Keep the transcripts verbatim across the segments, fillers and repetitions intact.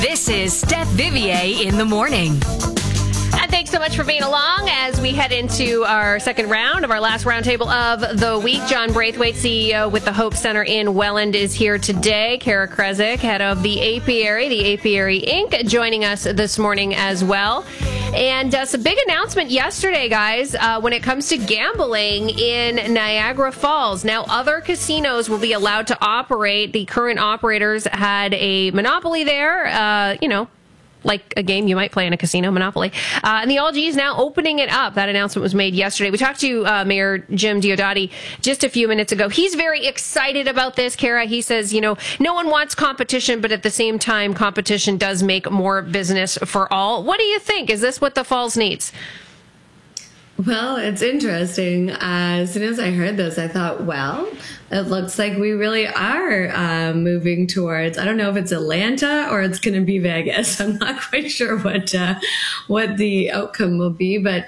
This is Steph Vivier in the morning. And thanks so much for being along as we head into our second round of our last roundtable of the week. John Braithwaite, C E O with the Hope Center in Welland, is here today. Kara Kresik, head of the Apiary, the Apiary Incorporated, joining us this morning as well. And uh, some big announcement yesterday, guys, uh, when it comes to gambling in Niagara Falls. Now, other casinos will be allowed to operate. The current operators had a monopoly there, uh, you know, like a game you might play in a casino, Monopoly. Uh, and the L G is now opening it up. That announcement was made yesterday. We talked to uh, Mayor Jim Diodati just a few minutes ago. He's very excited about this, Kara. He says, you know, no one wants competition, but at the same time, competition does make more business for all. What do you think? Is this what the Falls needs? Well, it's interesting. Uh, as soon as I heard this, I thought, well, it looks like we really are uh, moving towards, I don't know if it's Atlanta or it's going to be Vegas. I'm not quite sure what uh, what the outcome will be, but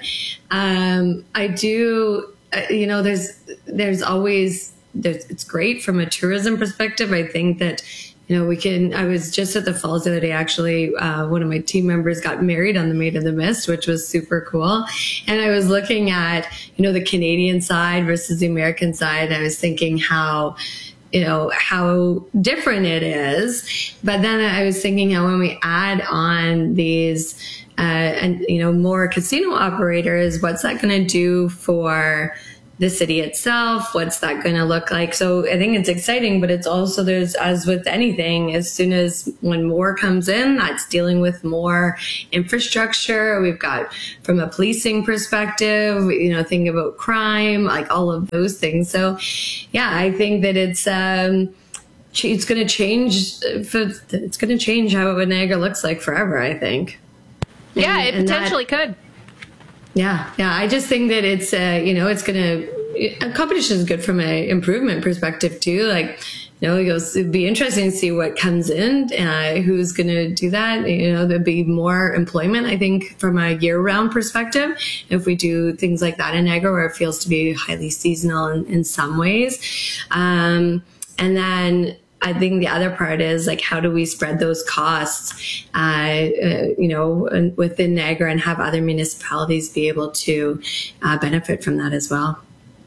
um, I do, uh, you know, there's there's always, there's, it's great from a tourism perspective. I think that, you know, we can, I was just at the Falls the other day, actually, uh, one of my team members got married on the Maid of the Mist, which was super cool. And I was looking at, you know, the Canadian side versus the American side. I was thinking how, you know, how different it is. But then I was thinking how when we add on these, uh, and, you know, more casino operators, what's that going to do for the city itself? What's that going to look like? So I think it's exciting, but it's also, there's, as with anything, as soon as when more comes in, that's dealing with more infrastructure. We've got, from a policing perspective, you know, thinking about crime, like all of those things. So yeah, I think that it's, um, it's going to change, it's going to change how Niagara looks like forever, I think. Yeah, and, it and potentially that, could. Yeah, yeah. I just think that it's, uh, you know, it's going to, competition is good from an improvement perspective too. Like, you know, it'll be interesting to see what comes in, uh, who's going to do that. You know, there'll be more employment, I think, from a year-round perspective, if we do things like that in Niagara, where it feels to be highly seasonal in, in some ways. Um, and then I think the other part is, like, how do we spread those costs, uh, uh, you know, within Niagara, and have other municipalities be able to uh, benefit from that as well?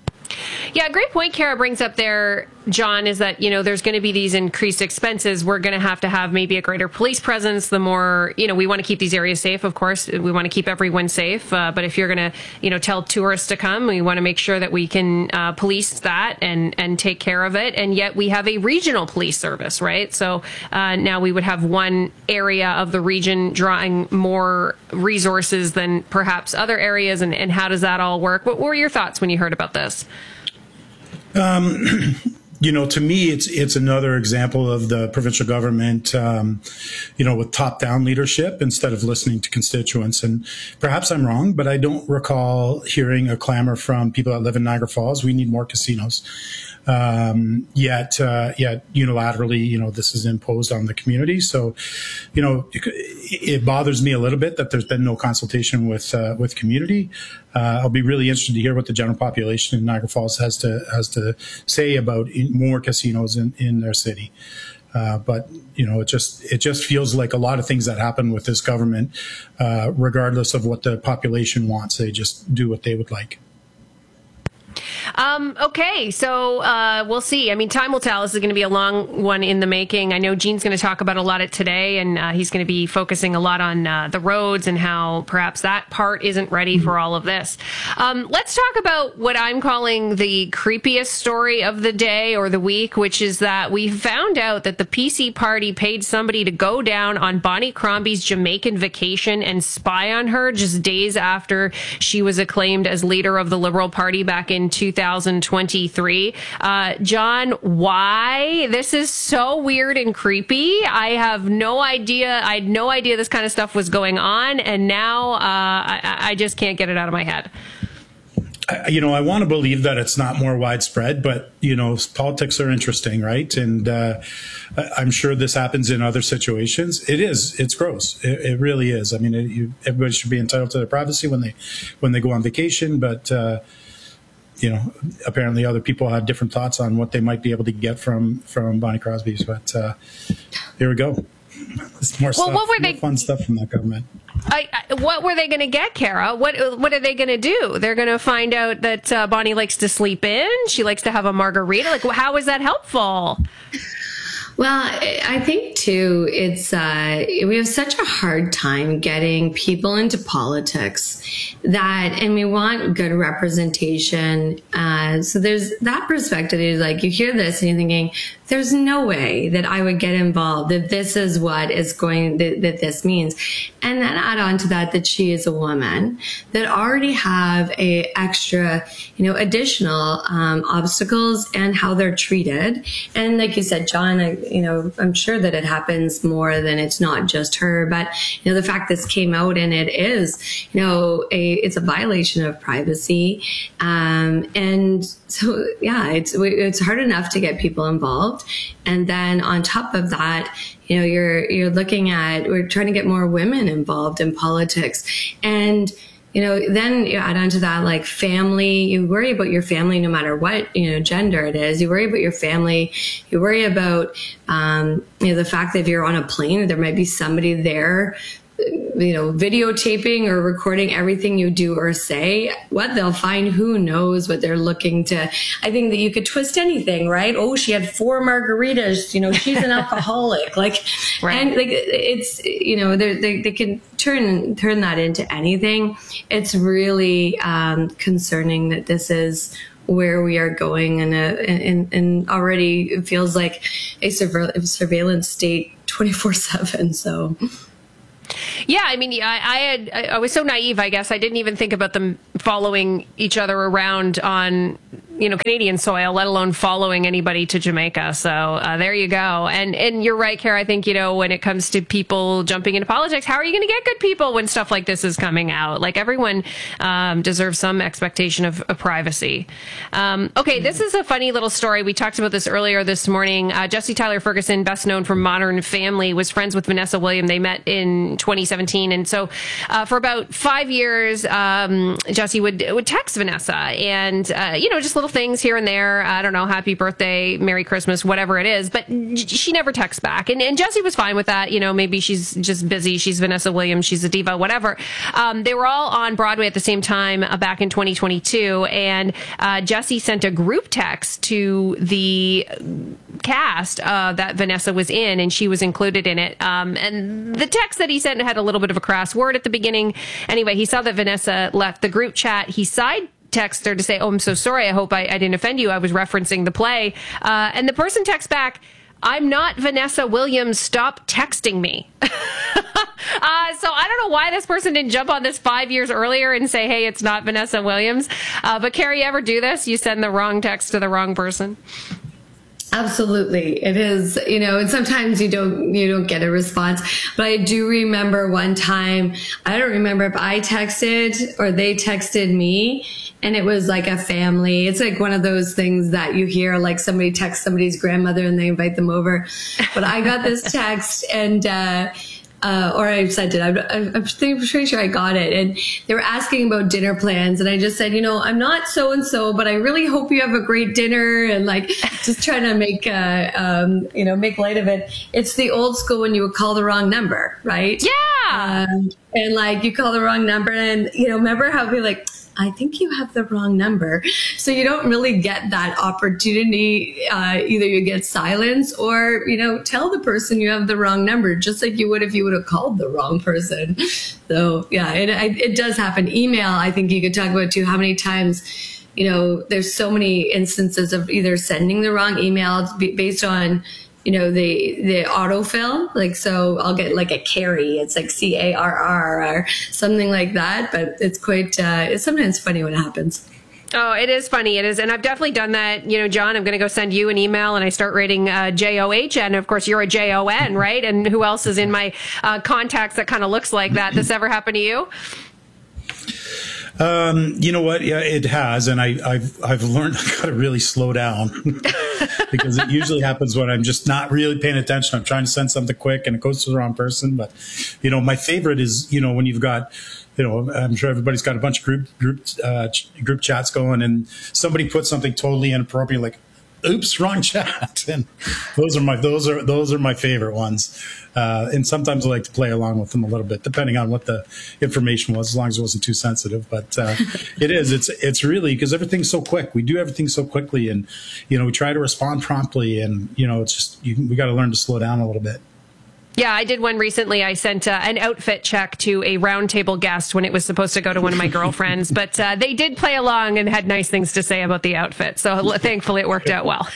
Yeah, great point Kara brings up there, John, is that, you know, there's going to be these increased expenses. We're going to have to have maybe a greater police presence. The more, you know, we want to keep these areas safe, of course. We want to keep everyone safe. Uh, but if you're going to, you know, tell tourists to come, we want to make sure that we can uh, police that and, and take care of it. And yet we have a regional police service, right? So uh, now we would have one area of the region drawing more resources than perhaps other areas. And, and how does that all work? What were your thoughts when you heard about this? Um, you know, to me, it's it's another example of the provincial government, um, you know, with top-down leadership instead of listening to constituents. And perhaps I'm wrong, but I don't recall hearing a clamor from people that live in Niagara Falls. We need more casinos. Um, yet, uh, yet unilaterally, you know, this is imposed on the community. So, you know, it, it bothers me a little bit that there's been no consultation with uh, with community. Uh, I'll be really interested to hear what the general population in Niagara Falls has to has to say about more casinos in, in their city. Uh, but, you know, it just it just feels like a lot of things that happen with this government, uh, regardless of what the population wants, they just do what they would like. Um, okay, so uh, we'll see. I mean, time will tell. This is going to be a long one in the making. I know Gene's going to talk about a lot of it today, and uh, he's going to be focusing a lot on uh, the roads and how perhaps that part isn't ready for all of this. Um, let's talk about what I'm calling the creepiest story of the day or the week, which is that we found out that the P C party paid somebody to go down on Bonnie Crombie's Jamaican vacation and spy on her just days after she was acclaimed as leader of the Liberal Party back in two thousand twenty-three. Uh, John, why? This is so weird and creepy. I have no idea. I had no idea this kind of stuff was going on. And now uh, I, I just can't get it out of my head. I, you know, I want to believe that it's not more widespread, but, you know, politics are interesting, right? And uh, I'm sure this happens in other situations. It is. It's gross. It, it really is. I mean, it, you, everybody should be entitled to their privacy when they when they go on vacation, but uh, you know, apparently other people have different thoughts on what they might be able to get from from Bonnie Crosby's. But uh, here we go. There's more Well, stuff, what were more they- fun stuff from that government. I, I, what were they going to get, Kara? What what are they going to do? They're going to find out that uh, Bonnie likes to sleep in. She likes to have a margarita. Like, how is that helpful? Well, I think too, it's, uh, we have such a hard time getting people into politics that, and we want good representation. Uh, so there's that perspective is like, you hear this and you're thinking, there's no way that I would get involved, that this is what is going, that, that this means. And then add on to that, that she is a woman that already have a extra, you know, additional, um, obstacles and how they're treated. And like you said, John, I, you know, I'm sure that it happens more than it's not just her, but, you know, the fact this came out and it is, you know, a, it's a violation of privacy. Um, and so, yeah, it's, it's hard enough to get people involved. And then on top of that, you know, you're, you're looking at, we're trying to get more women involved in politics. And, you know, then you add on to that, like family, you worry about your family no matter what, you know, gender it is. You worry about your family. You worry about, um, you know, the fact that if you're on a plane, there might be somebody there, you know, videotaping or recording everything you do or say. What they'll find, who knows what they're looking to. I think that you could twist anything, right? Oh, she had four margaritas, you know, she's an alcoholic. Like, right. And like, it's, you know, they they can turn, turn that into anything. It's really, um, concerning that this is where we are going, and, and, and already it feels like a surveillance state twenty-four seven. So. Yeah, I mean, I, I had I was so naive, I guess. I didn't even think about them following each other around on, you know, Canadian soil, let alone following anybody to Jamaica. So uh, there you go. And and you're right, Kara. I think, you know, when it comes to people jumping into politics, how are you going to get good people when stuff like this is coming out? Like, everyone um, deserves some expectation of, of privacy. Um, okay, this is a funny little story. We talked about this earlier this morning. Uh, Jesse Tyler Ferguson, best known from Modern Family, was friends with Vanessa Williams. They met in twenty seventeen. And so uh, for about five years, um, Jesse would would text Vanessa and, uh, you know, just little things here and there. I don't know, happy birthday, Merry Christmas, whatever it is. But she never texts back. And, and Jesse was fine with that. You know, maybe she's just busy. She's Vanessa Williams. She's a diva, whatever. Um, they were all on Broadway at the same time uh, back in twenty twenty-two. And uh, Jesse sent a group text to the cast uh, that Vanessa was in, and she was included in it. Um, and the text that he sent had a little bit of a crass word at the beginning. Anyway, he saw that Vanessa left the group chat. He side texted her to say, "Oh, I'm so sorry. I hope I, I didn't offend you. I was referencing the play." Uh, and the person texts back, "I'm not Vanessa Williams. Stop texting me." uh, so I don't know why this person didn't jump on this five years earlier and say, "Hey, it's not Vanessa Williams." Uh, but Carrie, you ever do this? You send the wrong text to the wrong person? Absolutely. It is, you know, and sometimes you don't, you don't get a response, but I do remember one time, I don't remember if I texted or they texted me, and it was like a family. It's like one of those things that you hear, like somebody texts somebody's grandmother and they invite them over. But I got this text and, uh, Uh, or I sent it. I'm, I'm, I'm pretty sure I got it. And they were asking about dinner plans. And I just said, you know, I'm not so-and-so, but I really hope you have a great dinner. And like, just trying to make, uh, um, you know, make light of it. It's the old school when you would call the wrong number, right? Yeah. Um, and like, you call the wrong number and, you know, remember how we like, I think you have the wrong number. So you don't really get that opportunity. Uh, either you get silence or, you know, tell the person you have the wrong number, just like you would if you would have called the wrong person. So yeah, it, it does happen. Email, I think you could talk about too, how many times, you know, there's so many instances of either sending the wrong email based on, you know, the, the autofill, like, so I'll get like a Carrie, it's like C A R R or something like that. But it's quite, uh, it's sometimes funny when it happens. Oh, it is funny. It is. And I've definitely done that. You know, John, I'm going to go send you an email and I start writing uh, J O H N. Of course, you're a J O N, right? And who else is in my uh, contacts that kind of looks like that? This ever happened to you? Um, you know what? Yeah, it has. And I, I've, I've learned I got to really slow down because it usually happens when I'm just not really paying attention. I'm trying to send something quick and it goes to the wrong person. But, you know, my favorite is, you know, when you've got, you know, I'm sure everybody's got a bunch of group, group, uh, group chats going and somebody puts something totally inappropriate, like, oops, wrong chat. And those are my those are those are my favorite ones. Uh, and sometimes I like to play along with them a little bit, depending on what the information was, as long as it wasn't too sensitive. But uh, it is, it's it's really, because everything's so quick. We do everything so quickly, and you know, we try to respond promptly, and you know, it's just you, we got to learn to slow down a little bit. Yeah, I did one recently. I sent uh, an outfit check to a roundtable guest when it was supposed to go to one of my girlfriends, but uh, they did play along and had nice things to say about the outfit. So thankfully it worked out well.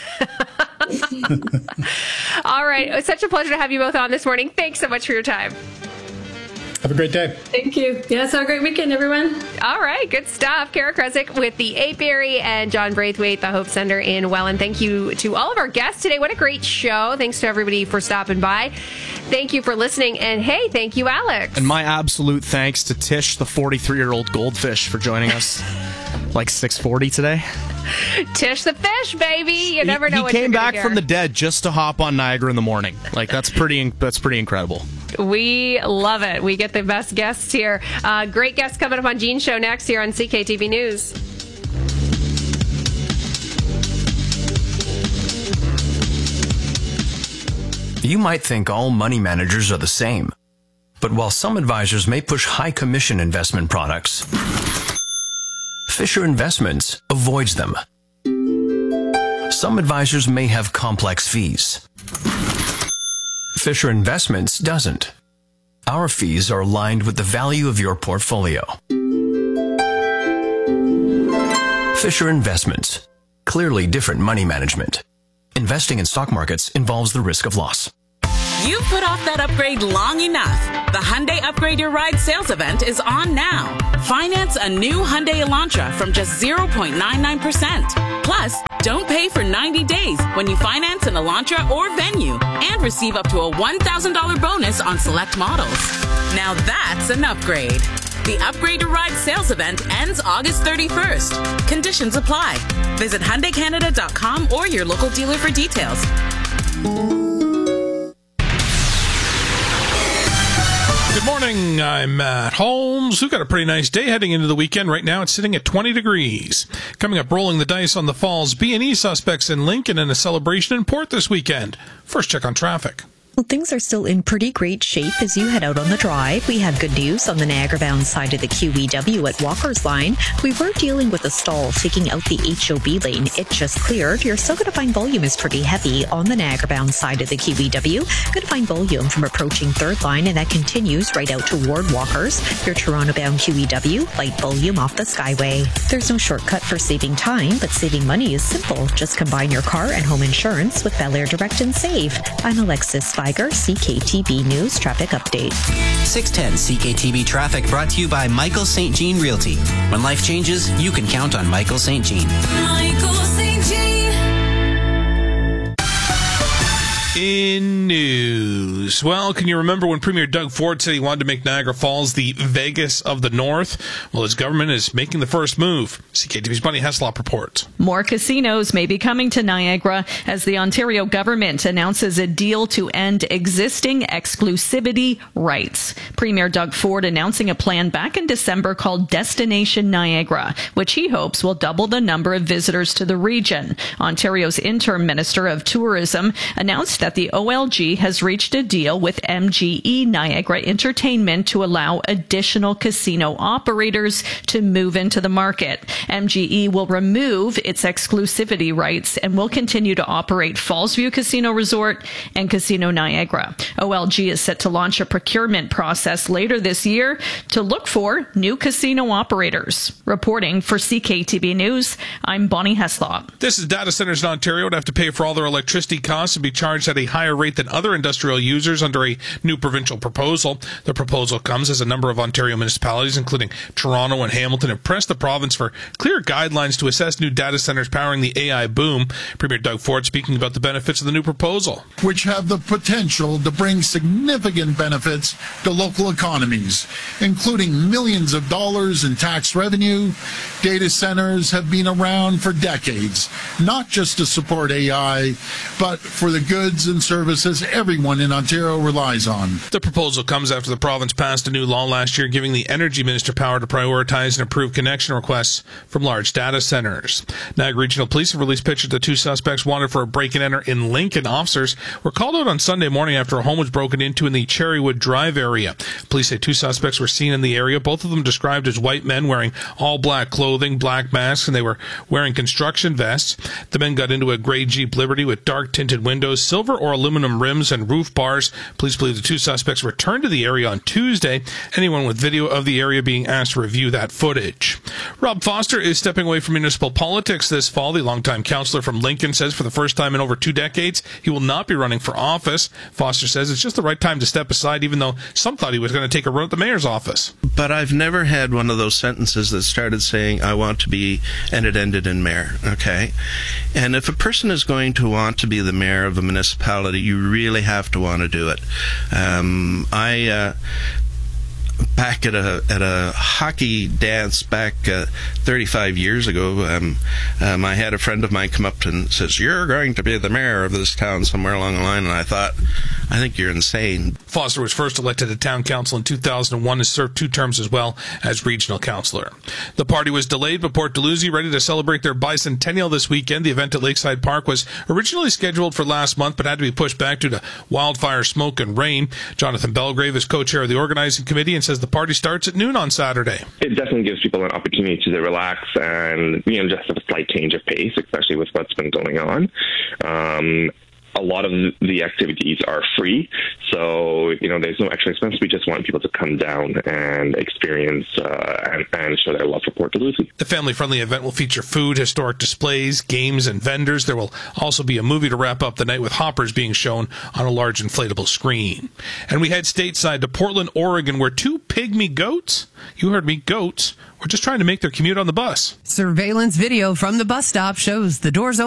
All right. It was such a pleasure to have you both on this morning. Thanks so much for your time. Have a great day. Thank you. Yes, have a great weekend, everyone. All right, good stuff. Kara Kresik with the Apiary and John Braithwaite, the Hope Center in Welland. Thank you to all of our guests today. What a great show. Thanks to everybody for stopping by. Thank you for listening. And hey, thank you, Alex. And my absolute thanks to Tish, the forty-three-year-old goldfish, for joining us like six forty today. Tish the fish, baby. You never know he, he what came you're back gonna from get. the dead just to hop on Niagara in the morning. Like, that's pretty that's pretty incredible. We love it. We get the best guests here. Uh, great guests coming up on Gene's show next here on C K T V News. You might think all money managers are the same. But while some advisors may push high commission investment products, Fisher Investments avoids them. Some advisors may have complex fees. Fisher Investments doesn't. Our fees are aligned with the value of your portfolio. Fisher Investments. Clearly different money management. Investing in stock markets involves the risk of loss. You've put off that upgrade long enough. The Hyundai Upgrade Your Ride sales event is on now. Finance a new Hyundai Elantra from just zero point nine nine percent. Plus, don't pay for ninety days when you finance an Elantra or Venue and receive up to a one thousand dollars bonus on select models. Now that's an upgrade. The Upgrade Your Ride sales event ends August thirty-first. Conditions apply. Visit Hyundai Canada dot com or your local dealer for details. Good morning, I'm Matt Holmes. We've got a pretty nice day heading into the weekend. Right now it's sitting at twenty degrees. Coming up, rolling the dice on the Falls B and E suspects in Lincoln and a celebration in Port this weekend. First check on traffic. Well, things are still in pretty great shape as you head out on the drive. We have good news on the Niagara-bound side of the Q E W at Walker's Line. We were dealing with a stall taking out the H O B lane. It just cleared. You're still going to find volume is pretty heavy on the Niagara-bound side of the Q E W. Going to find volume from approaching third line, and that continues right out toward Walker's. Your Toronto-bound Q E W, light volume off the Skyway. There's no shortcut for saving time, but saving money is simple. Just combine your car and home insurance with Bel Air Direct and Save. I'm Alexis Spiger, C K T V News Traffic Update. six ten C K T V Traffic brought to you by Michael Saint Jean Realty. When life changes, you can count on Michael Saint Jean. Michael Saint Jean. In news, well, can you remember when Premier Doug Ford said he wanted to make Niagara Falls the Vegas of the North? Well, his government is making the first move. C K T V's Bunny Heslop reports. More casinos may be coming to Niagara as the Ontario government announces a deal to end existing exclusivity rights. Premier Doug Ford announcing a plan back in December called Destination Niagara, which he hopes will double the number of visitors to the region. Ontario's interim minister of tourism announced that the O L G has reached a deal with M G E Niagara Entertainment to allow additional casino operators to move into the market. M G E will remove its exclusivity rights and will continue to operate Fallsview Casino Resort and Casino Niagara. O L G is set to launch a procurement process later this year to look for new casino operators. Reporting for C K T V News, I'm Bonnie Heslop. This is data centers in Ontario would have to pay for all their electricity costs and be charged at a higher rate than other industrial users under a new provincial proposal. The proposal comes as a number of Ontario municipalities, including Toronto and Hamilton, have pressed the province for clear guidelines to assess new data centers powering the A I boom. Premier Doug Ford speaking about the benefits of the new proposal, which have the potential to bring significant benefits to local economies, including millions of dollars in tax revenue. Data centers have been around for decades, not just to support A I, but for the goods goods and services everyone in Ontario relies on. The proposal comes after the province passed a new law last year giving the energy minister power to prioritize and approve connection requests from large data centers. Niagara Regional Police have released pictures of the two suspects wanted for a break-and-enter in Lincoln. Officers were called out on Sunday morning after a home was broken into in the Cherrywood Drive area. Police say two suspects were seen in the area, both of them described as white men wearing all black clothing, black masks, and they were wearing construction vests. The men got into a gray Jeep Liberty with dark tinted windows, silver or aluminum rims, and roof bars. Police believe the two suspects returned to the area on Tuesday. Anyone with video of the area being asked to review that footage. Rob Foster is stepping away from municipal politics this fall. The longtime councillor from Lincoln says for the first time in over two decades, he will not be running for office. Foster says it's just the right time to step aside, even though some thought he was going to take a run at the mayor's office. But I've never had one of those sentences that started saying, I want to be, and it ended in mayor, okay? And if a person is going to want to be the mayor of a municipality, you really have to want to do it. Um, I... Uh, Back at a at a hockey dance back uh, thirty-five years ago, um, um, I had a friend of mine come up and says, "You're going to be the mayor of this town," somewhere along the line, and I thought, I think you're insane. Foster was first elected to town council in two thousand one and served two terms as well as regional councillor. The party was delayed, but Port Dalhousie ready to celebrate their bicentennial this weekend. The event at Lakeside Park was originally scheduled for last month, but had to be pushed back due to wildfire, smoke, and rain. Jonathan Belgrave is co-chair of the organizing committee and says the party starts at noon on Saturday. It definitely gives people an opportunity to relax and, you know, just have a slight change of pace, especially with what's been going on. Um, a lot of the activities are free, so, you know, there's no extra expense. We just want people to come down and experience uh, and, and show their love for Port Dalhousie. The family-friendly event will feature food, historic displays, games, and vendors. There will also be a movie to wrap up the night with Hoppers being shown on a large inflatable screen. And we head stateside to Portland, Oregon, where two pygmy goats, you heard me, goats, were just trying to make their commute on the bus. Surveillance video from the bus stop shows the doors open.